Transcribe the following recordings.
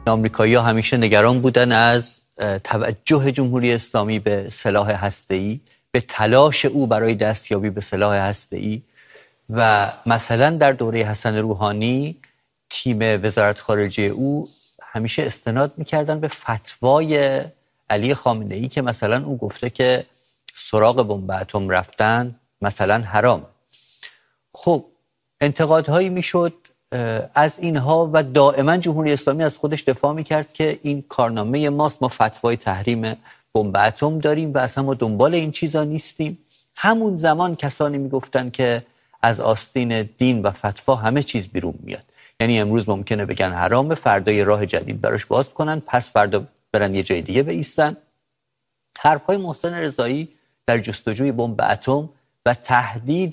آمریکایی‌ها همیشه نگران بودن از توجه جمهوری اسلامی به سلاح هسته‌ای، به تلاش او برای دستیابی به سلاح هسته‌ای و مثلا در دوره حسن روحانی تیم وزارت خارجه او همیشه استناد می‌کردن به فتوای علی خامنه‌ای که مثلا او گفته که سراغ بمب اتم رفتن مثلا حرام. خب انتقادهایی میشد از اینها و دائما جمهوری اسلامی از خودش دفاع میکرد که این کارنامه ماست، ما فتوای تحریم بمب اتم داریم و اصلا ما دنبال این چیزا نیستیم. همون زمان کسانی میگفتن که از آستین دین و فتوا همه چیز بیرون میاد، یعنی امروز ممکنه بگن حرامه، فردا یه راه جدید براش باز کنن، پس فردا برن یه جای دیگه بایستن. حرفای محسن رضایی در جستجوی بمب اتم و تهدید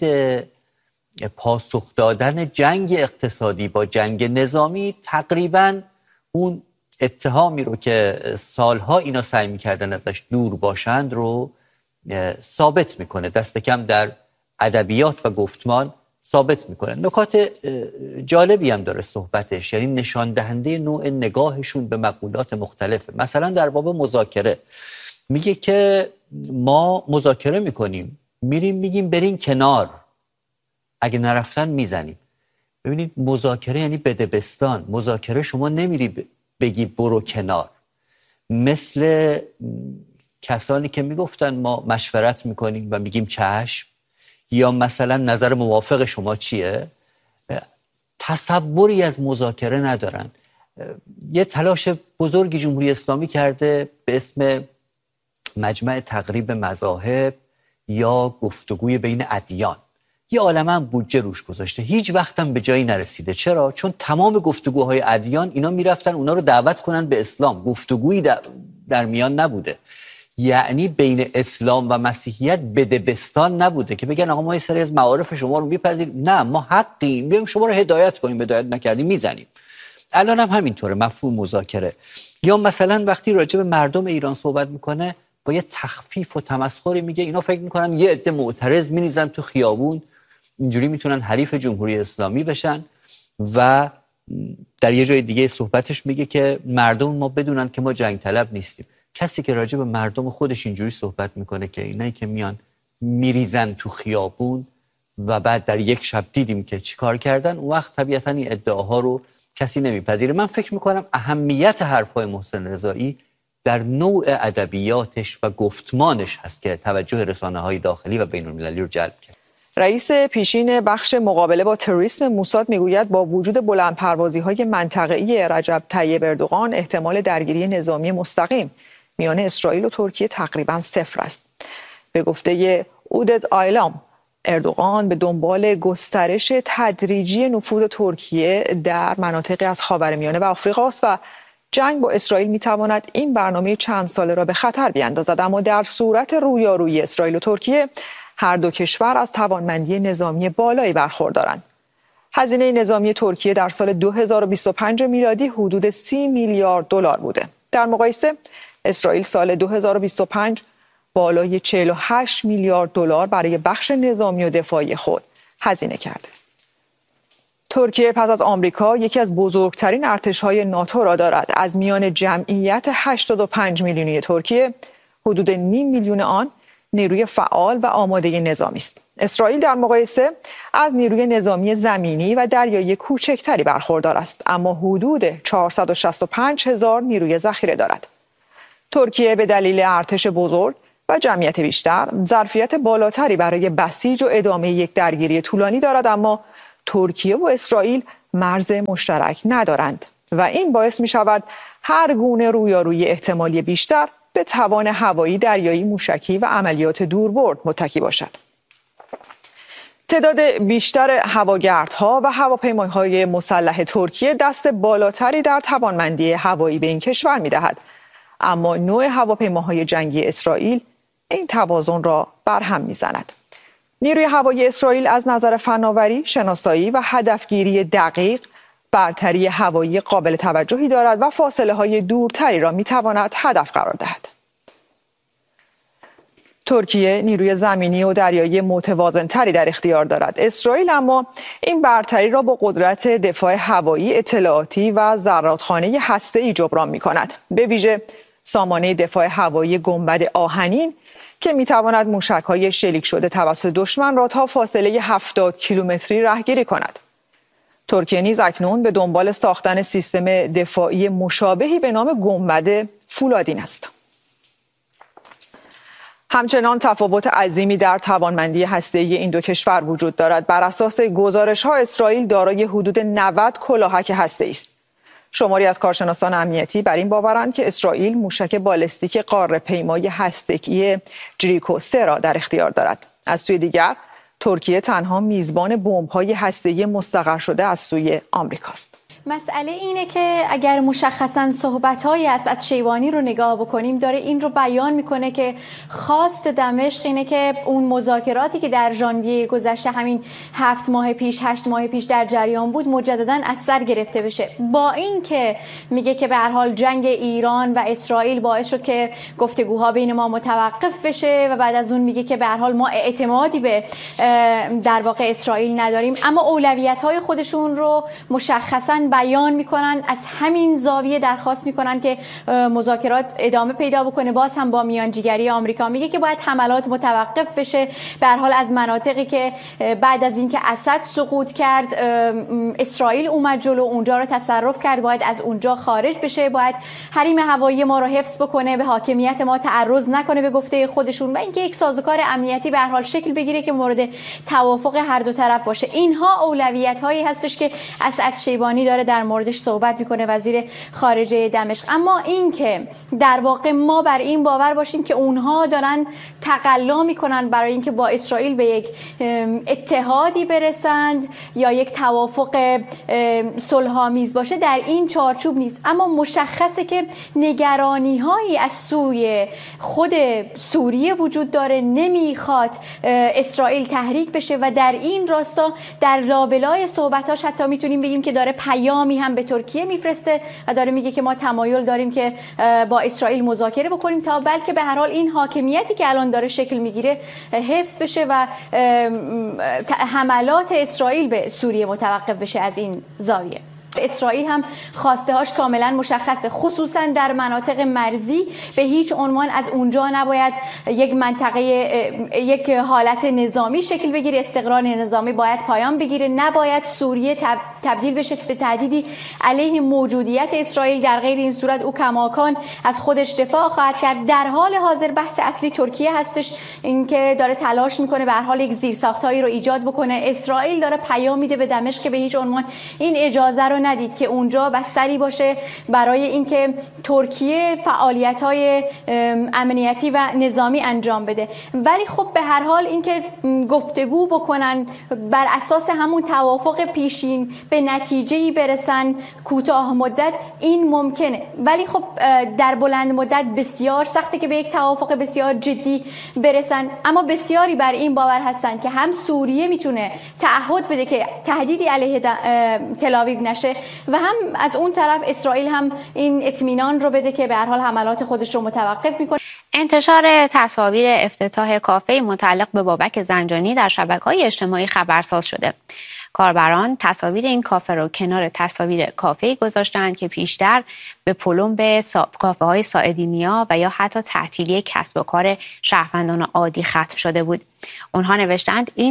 پاسخ دادن جنگ اقتصادی با جنگ نظامی تقریباً اون اتهامی رو که سالها اینا سعی می‌کردن ازش دور باشند رو ثابت میکنه، دست کم در ادبیات و گفتمان ثابت میکنه. نکات جالبی هم داره صحبتش، یعنی نشان دهنده نوع نگاهشون به مقولات مختلفه. مثلا در باب مذاکره میگه که ما مذاکره میکنیم، میریم میگیم برین کنار، اگه نرفتن میزنیم. ببینید مذاکره یعنی بدبستان. مذاکره شما نمیری بگی برو کنار، مثل کسانی که میگفتن ما مشورت میکنیم و میگیم چشم، یا مثلا نظر موافق شما چیه، تصوری از مذاکره ندارن. یه تلاش بزرگی جمهوری اسلامی کرده به اسم مجمع تقریب مذاهب یا گفتگوی بین ادیان، یه عالمه بودجه روش گذاشته، هیچ وقت هم به جایی نرسیده. چرا؟ چون تمام گفتگوهای ادیان اینا میرفتن اونا رو دعوت کنن به اسلام، گفتگویی در میان نبوده. یعنی بین اسلام و مسیحیت بدبستان نبوده که بگن آقا ما یه سری از معارف شما رو میپذیریم، نه ما حقیم بیایم شما رو هدایت کنیم، هدایت نکردیم میزنیم. الان هم همینطوره مفهوم مذاکره. یا مثلا وقتی راجع به مردم ایران صحبت میکنه با یه تخفیف و تمسخری میگه اینا فکر میکنن یه عده معترض میریزن تو خیابون اینجوری میتونن حریف جمهوری اسلامی بشن. و در یه جای دیگه صحبتش میگه که مردم ما بدونن که ما جنگ طلب نیستیم. کسی که راجع به مردم خودش اینجوری صحبت میکنه که اینایی که میان میریزن تو خیابون و بعد در یک شب دیدیم که چیکار کردن، اون وقت طبیعتاً این ادعاها رو کسی نمیپذیره. من فکر میکنم اهمیت حرفای محسن رضایی در نوع ادبیاتش و گفتمانش هست که توجه رسانه‌های داخلی و بین‌المللی رو جلب کرد. رئیس پیشین بخش مقابله با تروریسم موساد میگوید با وجود بلندپروازی‌های منطقه‌ای رجب طیب اردوغان احتمال درگیری نظامی مستقیم میان اسرائیل و ترکیه تقریباً صفر است. به گفته اودت آیلام، اردوغان به دنبال گسترش تدریجی نفوذ ترکیه در مناطقی از خاورمیانه و آفریقا است و جنگ با اسرائیل میتواند این برنامه چند ساله را به خطر بیاندازد. اما در صورت رویارویی اسرائیل و ترکیه هر دو کشور از توانمندی نظامی بالایی برخوردارند. هزینه نظامی ترکیه در سال 2025 میلادی حدود 30 میلیارد دلار بوده. در مقایسه اسرائیل سال 2025 بالای 48 میلیارد دلار برای بخش نظامی و دفاعی خود هزینه کرده. ترکیه پس از آمریکا یکی از بزرگترین ارتش‌های ناتو را دارد. از میان جمعیت 85 میلیونی ترکیه، حدود نیم میلیون آن نیروی فعال و آماده نظامی است. اسرائیل در مقایسه از نیروی نظامی زمینی و دریایی کوچکتری برخوردار است، اما حدود 465 هزار نیروی ذخیره دارد. ترکیه به دلیل ارتش بزرگ و جمعیت بیشتر ظرفیت بالاتری برای بسیج و ادامه یک درگیری طولانی دارد، اما ترکیه و اسرائیل مرز مشترک ندارند و این باعث می شود هر گونه رویارویی احتمالی بیشتر به توان هوایی، دریایی، موشکی و عملیات دوربرد متکی باشد. تعداد بیشتر هواگردها و هواپیماهای مسلح ترکیه دست بالاتری در توانمندی هوایی به این کشور می دهد. اما نوع هواپیماهای جنگی اسرائیل این توازن را برهم می زند. نیروی هوایی اسرائیل از نظر فناوری، شناسایی و هدفگیری دقیق برتری هوایی قابل توجهی دارد و فاصله های دورتری را می تواند هدف قرار دهد. ترکیه نیروی زمینی و دریایی متوازن‌تری در اختیار دارد. اسرائیل اما این برتری را با قدرت دفاع هوایی، اطلاعاتی و زرادخانه هسته‌ای جبران می‌کند. به ویژه سامانه دفاع هوایی گنبد آهنین که می‌تواند موشک‌های شلیک شده توسط دشمن را تا فاصله 70 کیلومتری رهگیری کند. ترکیه نیز اکنون به دنبال ساختن سیستم دفاعی مشابهی به نام گنبد فولادین است. همچنان تفاوت عظیمی در توانمندی هسته‌ای این دو کشور وجود دارد. بر اساس گزارش‌ها اسرائیل دارای حدود 90 کلاهک هسته‌ای است. شماری از کارشناسان امنیتی بر این باورند که اسرائیل موشک بالستیک قاره‌پیمای هسته‌ای جریکو 3 را در اختیار دارد. از سوی دیگر ترکیه تنها میزبان بمب‌های هسته‌ای مستقر شده از سوی آمریکاست. مسئله اینه که اگر مشخصاً صحبت‌های اسد شیبانی رو نگاه بکنیم داره این رو بیان میکنه که خواست دمشق اینه که اون مذاکراتی که در ژانویه گذشته همین 8 ماه پیش در جریان بود مجدداً از سر گرفته بشه. با این که میگه که به هر حال جنگ ایران و اسرائیل باعث شد که گفتگوها بین ما متوقف بشه و بعد از اون میگه که به هر حال ما اعتمادی به در واقع اسرائیل نداریم، اما اولویت‌های خودشون رو مشخصاً بیان میکنن. از همین زاویه درخواست میکنن که مذاکرات ادامه پیدا بکنه. باز هم با میانجیگری آمریکا میگه که باید حملات متوقف بشه. به هر حال از مناطقی که بعد از اینکه اسد سقوط کرد اسرائیل اومد جلو اونجا رو تصرف کرد، باید از اونجا خارج بشه، باید حریم هوایی ما رو حفظ بکنه، به حاکمیت ما تعرض نکنه به گفته خودشون و اینکه یک سازوکار امنیتی به هر حال شکل بگیره که مورد توافق هر دو طرف باشه. اینها اولویت هایی هستش که اسد شیبانی داره در موردش صحبت میکنه، وزیر خارجه دمشق. اما این که در واقع ما بر این باور باشیم که اونها دارن تقلا میکنن برای اینکه با اسرائیل به یک اتحادی برسند یا یک توافق صلح‌آمیز باشه، در این چارچوب نیست. اما مشخصه که نگرانی هایی از سوی خود سوریه وجود داره، نمیخواد اسرائیل تحریک بشه و در این راستا در لابلای صحبتاش حتی میتونیم بگیم که داره پیامی هم به ترکیه میفرسته و داره میگه که ما تمایل داریم که با اسرائیل مذاکره بکنیم تا بلکه به هر حال این حاکمیتی که الان داره شکل میگیره حفظ بشه و حملات اسرائیل به سوریه متوقف بشه. از این زاویه اسرائیل هم خواسته هاش کاملا مشخصه، خصوصا در مناطق مرزی به هیچ عنوان از اونجا نباید یک منطقه یک حالت نظامی شکل بگیره، استقرار نظامی باید پایان بگیره، نباید سوریه تبدیل بشه به تهدیدی علیه موجودیت اسرائیل. در غیر این صورت او کماکان از خودش دفاع خواهد کرد. در حال حاضر بحث اصلی ترکیه هستش، اینکه داره تلاش میکنه به هر حال یک زیرساختایی رو ایجاد بکنه. اسرائیل داره پیام میده به دمشق که به هیچ عنوان این اجازه رو ندید که اونجا بستری باشه برای اینکه ترکیه فعالیت‌های امنیتی و نظامی انجام بده. ولی خب به هر حال اینکه گفتگو بکنن بر اساس همون توافق پیشین به نتیجه‌ای برسن کوتاه مدت، این ممکنه، ولی خب در بلند مدت بسیار سخته که به یک توافق بسیار جدی برسن. اما بسیاری بر این باور هستن که هم سوریه میتونه تعهد بده که تهدیدی علیه تل‌آویو نشه و هم از اون طرف اسرائیل هم این اطمینان رو بده که به هر حال حملات خودش رو متوقف میکنه. انتشار تصاویر افتتاح کافه متعلق به بابک زنجانی در شبکه‌های اجتماعی خبرساز شده. کاربران تصاویر این کافه رو کنار تصاویر کافه‌ای گذاشتند که پیشتر به پلمب کافه‌های ساعدینیا و یا حتی تعطیلی کسب و کار شهروندان عادی ختم شده بود. اونها نوشتند این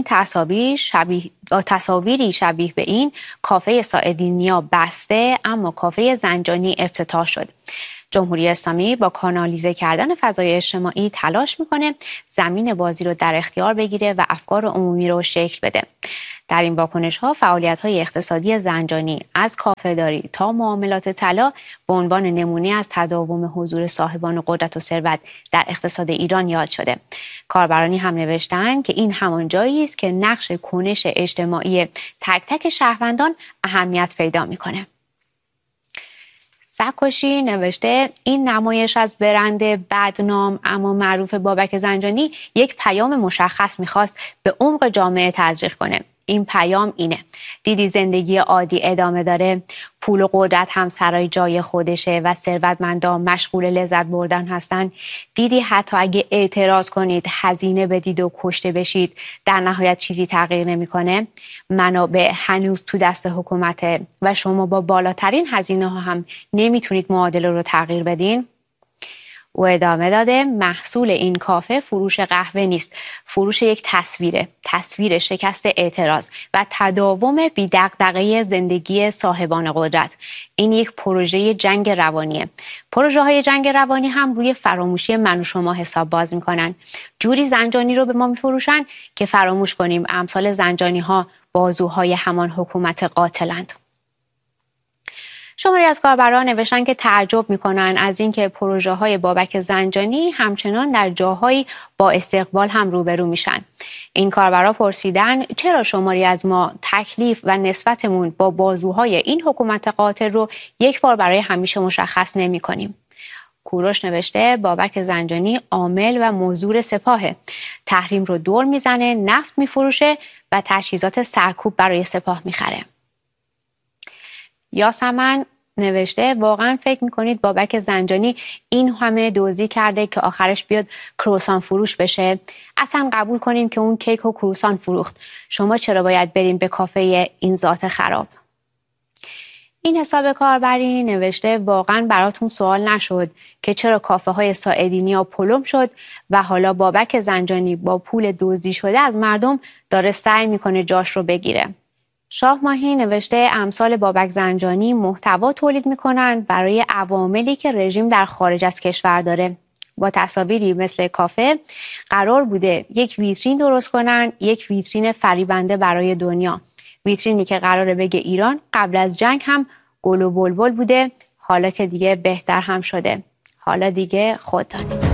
تصاویری شبیه به این کافه ساعدینیا بسته اما کافه زنجانی افتتاح شد. جمهوری اسلامی با کانالیزه کردن فضای اجتماعی تلاش میکنه زمین بازی رو در اختیار بگیره و افکار عمومی رو شکل بده. در این واکنش‌ها فعالیت‌های اقتصادی زنجانی از کافه‌داری تا معاملات طلا به عنوان نمونه از تداوم حضور صاحبان قدرت و ثروت در اقتصاد ایران یاد شده. کاربرانی هم نوشتند که این همان جایی است که نقش کنش اجتماعی تک تک شهروندان اهمیت پیدا می‌کنه. سکوشی نوشته این نمایش از برند بدنام اما معروف بابک زنجانی یک پیام مشخص می‌خواست به عمق جامعه تزریق کنه. این پیام اینه: دیدی زندگی عادی ادامه داره، پول و قدرت هم سرای جای خودشه و ثروتمندان مشغول لذت بردن هستن. دیدی حتی اگه اعتراض کنید، هزینه بدید و کشته بشید، در نهایت چیزی تغییر نمیکنه. منابع هنوز تو دست حکومته و شما با بالاترین هزینه ها هم نمیتونید معادله رو تغییر بدین. او ادامه داده: محصول این کافه فروش قهوه نیست، فروش یک تصویر شکست اعتراض و تداوم بی دغدغه زندگی صاحبان قدرت. این یک پروژه جنگ روانیه. پروژه های جنگ روانی هم روی فراموشی من و شما حساب باز میکنن. جوری زنجانی رو به ما میفروشن که فراموش کنیم امثال زنجانی ها بازوهای همان حکومت قاتلند. شماری از کاربران نوشتن که تعجب میکنن از اینکه پروژه های بابک زنجانی همچنان در جاهایی با استقبال هم روبرو میشن. این کاربرا پرسیدن چرا شماری از ما تکلیف و نسبتمون با بازوهای این حکومت قاتل رو یک بار برای همیشه مشخص نمی کنیم. کوروش نوشته بابک زنجانی عامل و مزدور سپاهه. تحریم رو دور میزنه، نفت میفروشه و تجهیزات سرکوب برای سپاه میخره. یاسمن نوشته واقعا فکر میکنید بابک زنجانی این همه دزدی کرده که آخرش بیاد کروسان فروش بشه؟ اصلا قبول کنیم که اون کیک و کروسان فروخت. شما چرا باید بریم به کافه این ذات خراب؟ این حساب کاربری نوشته واقعا براتون سوال نشد که چرا کافه های ساعدینیا پلم شد و حالا بابک زنجانی با پول دزدی شده از مردم داره سعی میکنه جاش رو بگیره. شاه ماهی نوشته امثال بابک زنجانی محتوا تولید میکنن برای عواملی که رژیم در خارج از کشور داره. با تصاویری مثل کافه قرار بوده یک ویترین درست کنن، یک ویترین فریبنده برای دنیا. ویترینی که قراره بگه ایران قبل از جنگ هم گل و بلبل بوده، حالا که دیگه بهتر هم شده. حالا دیگه خود دانید.